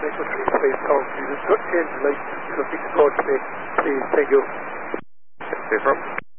Echo 3, please call to the short change light, 56 Lodge, please, thank you. Confirm.